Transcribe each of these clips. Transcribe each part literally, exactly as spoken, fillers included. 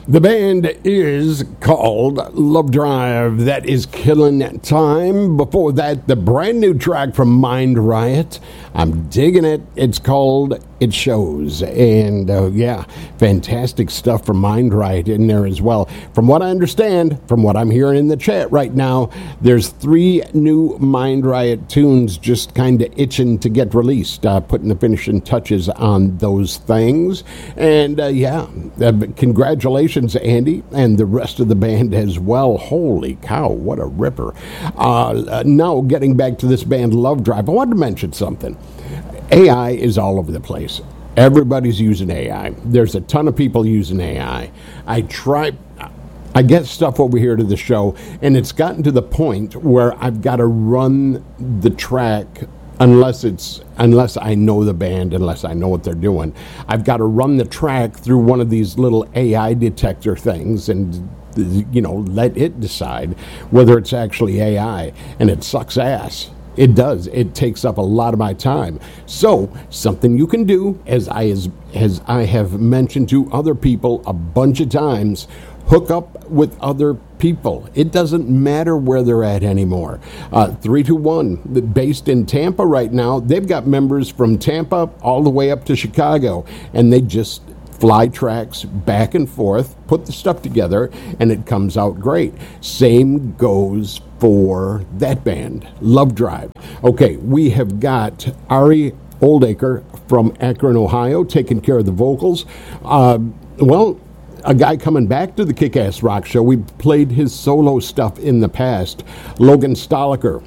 The band is called Love Drive. That is killing time. Before that, the brand new track from Mind Riot. I'm digging it. It's called It Shows. And uh, yeah, fantastic stuff from Mind Riot in there as well. From what I understand, from what I'm hearing in the chat right now, there's three new Mind Riot tunes just kind of itching to get released, uh, putting the finishing touches on those things. And uh, yeah, uh, congratulations, Andy, and the rest of the band as well. Holy cow, what a ripper. Uh, now, getting back to this band, Love Drive, I wanted to mention something. A I is all over the place. Everybody's using A I. There's a ton of people using A I. I try... I get stuff over here to the show, and it's gotten to the point where I've got to run the track unless it's unless I know the band, unless I know what they're doing. I've got to run the track through one of these little A I detector things and, you know, let it decide whether it's actually A I, and it sucks ass. It does. It takes up a lot of my time. So, something you can do, as I as, as I have mentioned to other people a bunch of times, hook up with other people. It doesn't matter where they're at anymore. Uh, three two one, based in Tampa right now, they've got members from Tampa all the way up to Chicago, and they just fly tracks back and forth, put the stuff together, and it comes out great. Same goes for that band, Love Drive. Okay, we have got Ari Oldacre from Akron, Ohio, taking care of the vocals. Uh, well, a guy coming back to the Kick-Ass Rock Show. We played his solo stuff in the past. Logan Stoliker,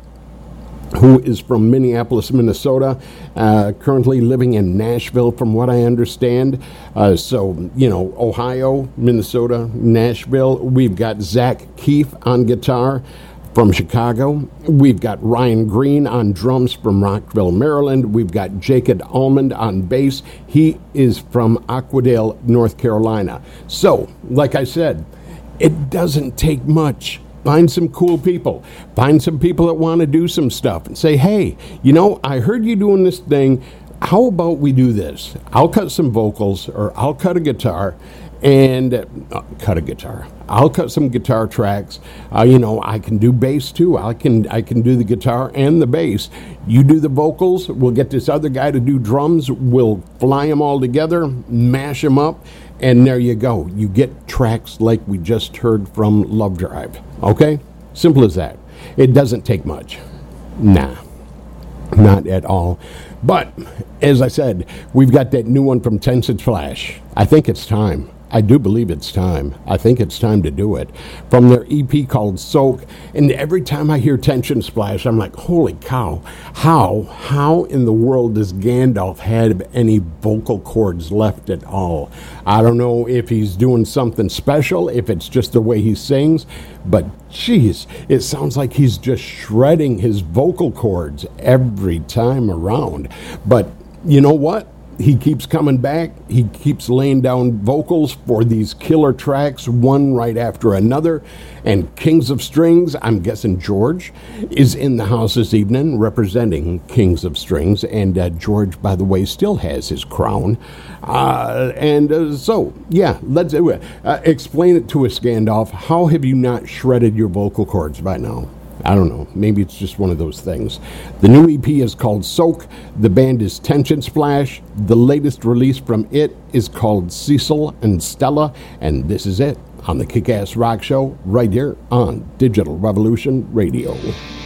who is from Minneapolis, Minnesota, uh, currently living in Nashville, from what I understand. Uh, so, you know, Ohio, Minnesota, Nashville. We've got Zach Keefe on guitar from Chicago. We've got Ryan Green on drums from Rockville, Maryland. We've got Jacob Almond on bass. He is from Aquadale, North Carolina. So, like I said, it doesn't take much. Find some cool people. Find some people that want to do some stuff and say, hey, you know, I heard you doing this thing. How about we do this? I'll cut some vocals, or I'll cut a guitar, and uh, cut a guitar. I'll cut some guitar tracks. Uh, you know, I can do bass too. I can I can do the guitar and the bass. You do the vocals. We'll get this other guy to do drums. We'll fly them all together, mash them up, and there you go. You get tracks like we just heard from Love Drive. Okay? Simple as that. It doesn't take much. Nah. Not at all. But, as I said, we've got that new one from Ten Cent Flash. I think it's time. I do believe it's time. I think it's time to do it. From their E P called Soak. And every time I hear Tension Splash, I'm like, holy cow. How, how in the world does Gandalf have any vocal cords left at all? I don't know if he's doing something special, if it's just the way he sings, but geez, it sounds like he's just shredding his vocal cords every time around. But you know what? He keeps coming back. He keeps laying down vocals for these killer tracks, one right after another. And Kings of Strings, I'm guessing George, is in the house this evening representing Kings of Strings. And uh, George, by the way, still has his crown. Uh, and uh, so, yeah, let's uh, explain it to us, Gandalf. How have you not shredded your vocal cords by now? I don't know. Maybe it's just one of those things. The new E P is called Soak. The band is Tension Splash. The latest release from it is called Cecil and Stella. And this is it on the Kick-Ass Rock Show right here on Digital Revolution Radio.